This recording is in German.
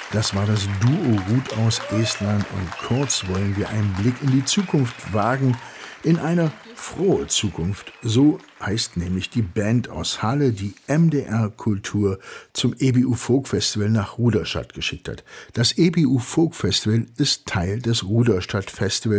Das war das Duo Ruth aus Estland und kurz wollen wir einen Blick in die Zukunft wagen, in eine frohe Zukunft. So heißt nämlich die Band aus Halle, die MDR Kultur zum EBU Folk Festival nach Ruderstadt geschickt hat. Das EBU Folk Festival ist Teil des Ruderstadt Festivals